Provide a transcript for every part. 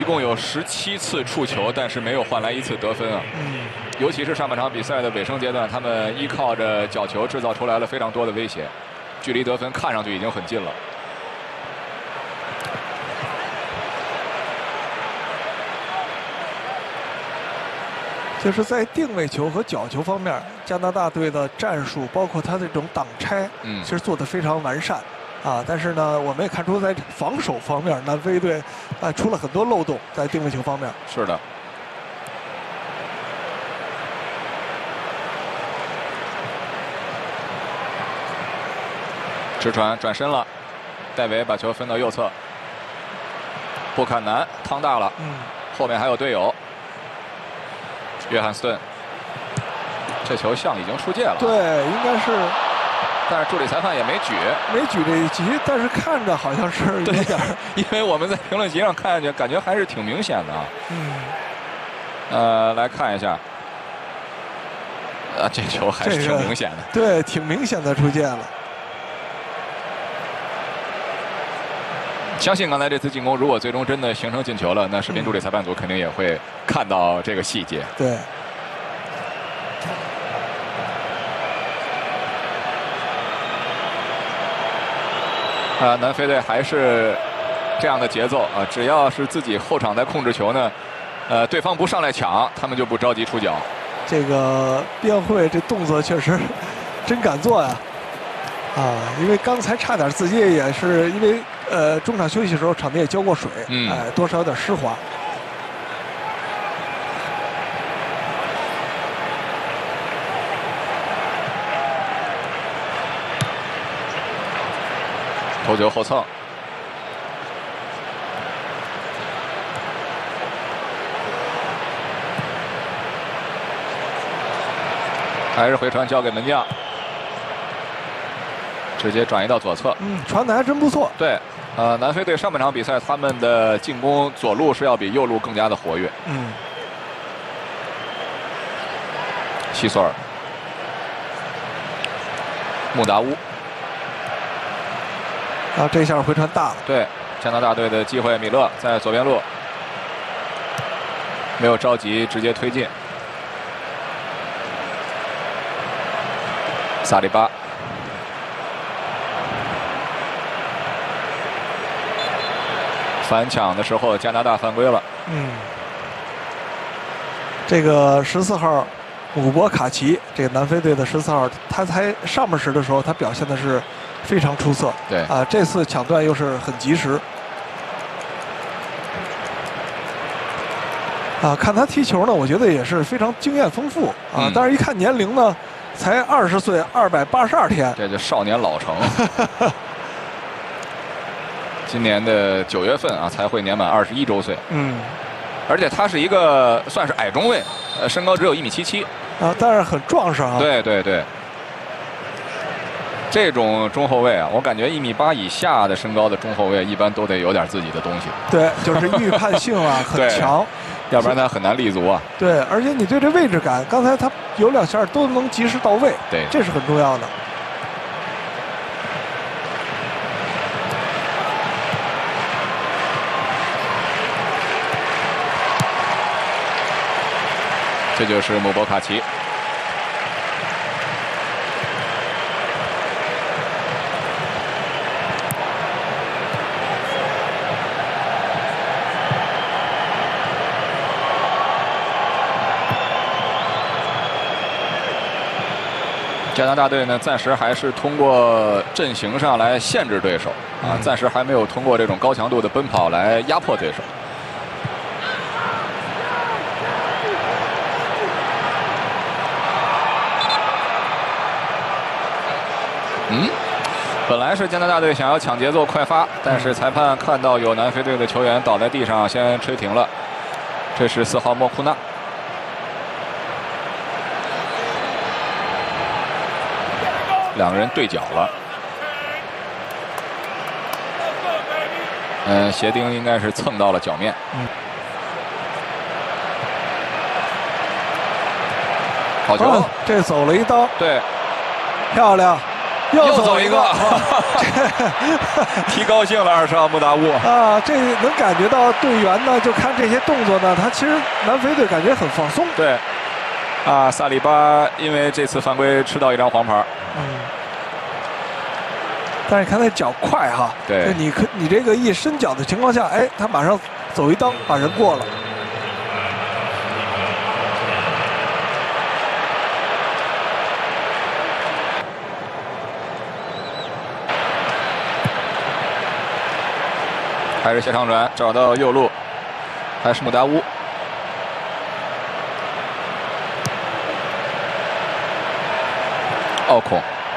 一共有17次触球，但是没有换来1次得分啊。尤其是上半场比赛的尾声阶段，他们依靠着角球制造出来了非常多的威胁，距离得分看上去已经很近了。 就是在定位球和角球方面，加拿大队的战术，包括他这种挡拆，其实做得非常完善，啊，但是呢，我们也看出在防守方面，南非队出了很多漏洞，在定位球方面。 是的。直传转身了，戴维把球分到右侧，布坎南趟大了，后面还有队友。 约翰斯顿，这球像已经出界了。 对，应该是， 但是助理裁判也没举这一局，但是看着好像是有点， 因为我们在评论席上看见，感觉还是挺明显的啊。来看一下，这球还是挺明显的。 对，挺明显的出界了。 相信刚才这次进攻，如果最终真的形成进球了，那视频助理裁判组肯定也会看到这个细节。 对。 南非队还是这样的节奏啊，只要是自己后场在控制球呢，对方不上来抢，他们就不着急出脚。 这个边会这动作确实真敢做呀！因为刚才差点自己也是因为中场休息的时候场地也浇过水，多少有点湿滑。 头球后蹭，还是回传交给门将。 直接转移到左侧， 传的还真不错。 对，南非队上半场比赛他们的进攻左路是要比右路更加的活跃。希索尔、穆达乌， 这下回传大了。 对，加拿大队的机会，米勒在左边路，没有着急，直接推进。萨利巴。 反抢的时候，加拿大犯规了。 这个14号姆博卡奇，这个南非队的14号，他才上半时的时候，他表现的是非常出色。 对这次抢断又是很及时。看他踢球呢，我觉得也是非常经验丰富但是一看年龄呢，才20岁，282天， 这就少年老成。今年的9月份才会年满21周岁。而且他是一个算是矮中卫，身高只有1.77米。 但是很壮实啊。 对对对。这种中后卫我感觉1.8米以下的身高的中后卫一般都得有点自己的东西。 对，就是预判性很强， 要不然他很难立足啊。 对，而且你对这位置感，刚才他有2下都能及时到位， 对， 这是很重要的。 这就是姆博卡奇。加拿大队呢，暂时还是通过阵型上来限制对手暂时还没有通过这种高强度的奔跑来压迫对手。 本来是加拿大队想要抢节奏快发，但是裁判看到有南非队的球员倒在地上，先吹停了。这是4号莫库纳。2个人对角了。鞋钉应该是蹭到了脚面。好球！ 这走了一刀。 对， 漂亮。 又走一个，提高兴了，20号穆达乌啊，这能感觉到队员呢，就看这些动作呢，他其实南非队感觉很放松。 对，啊，萨里巴因为这次犯规吃到一张黄牌。 但是看他脚快哈， 对， 你这个一伸脚的情况下，哎，他马上走一蹬把人过了。 还是斜长传找到右路，还是穆达乌。奥孔。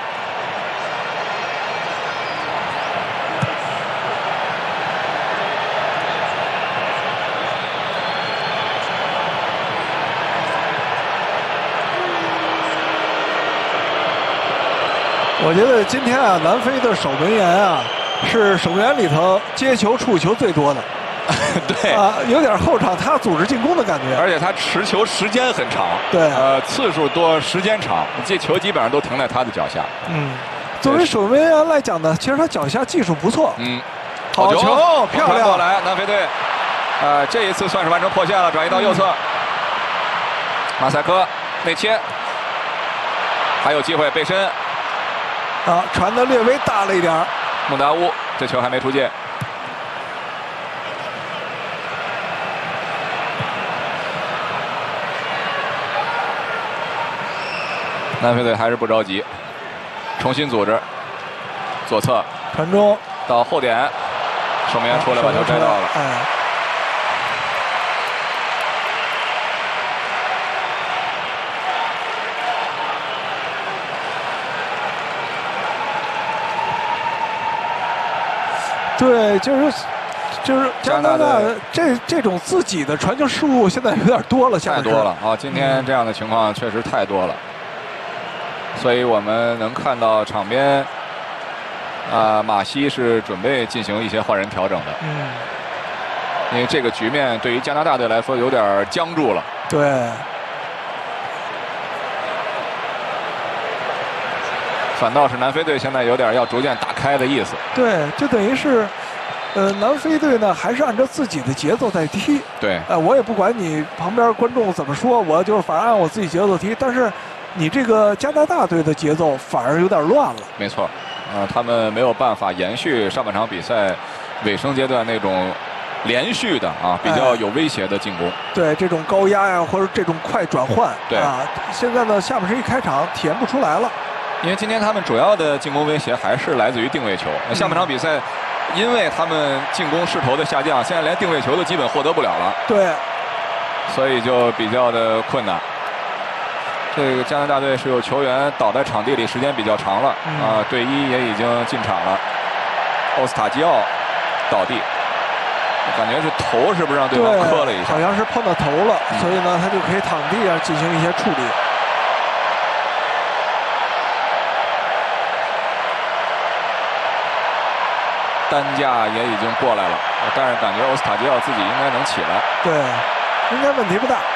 我觉得今天啊，南非的守门员啊，是守门员里头接球、触球最多的。 对啊，有点后场他组织进攻的感觉， 而且他持球时间很长。 对， 次数多，时间长，这球基本上都停在他的脚下。 作为守门员来讲呢，其实他脚下技术不错。好球，漂亮！ 过来，南非队，这一次算是完成破线了，转移到右侧，马赛克内切，还有机会背身。 啊，传的略微大了一点。 穆达乌这球还没出界。南非队还是不着急，重新组织，左侧传中到后点，守门员出来把球摘到了。 对，就是加拿大这种自己的传球失误现在有点多了， 太多了啊！今天这样的情况确实太多了，所以我们能看到场边马西是准备进行一些换人调整的。因为这个局面对于加拿大队来说有点僵住了。 对。 反倒是南非队现在有点要逐渐打开的意思。 对，就等于是，南非队呢还是按照自己的节奏在踢。 对。 我也不管你旁边观众怎么说，我就是反而按我自己节奏踢。但是，你这个加拿大队的节奏反而有点乱了。 没错，他们没有办法延续上半场比赛尾声阶段那种连续的比较有威胁的进攻。 对，这种高压呀，或者这种快转换。 对。 现在呢，下半时一开场体验不出来了。 因为今天他们主要的进攻威胁还是来自于定位球。下半场比赛，因为他们进攻势头的下降，现在连定位球都基本获得不了了。 对， 所以就比较的困难。这个加拿大队是有球员倒在场地里时间比较长了队医也已经进场了。欧斯塔基奥倒地，感觉是头是不是让对方磕了一下？ 好像是碰到头了，所以呢他就可以躺地上进行一些处理。 担架也已经过来了，但是感觉欧斯塔基奥自己应该能起来。 对，应该问题不大。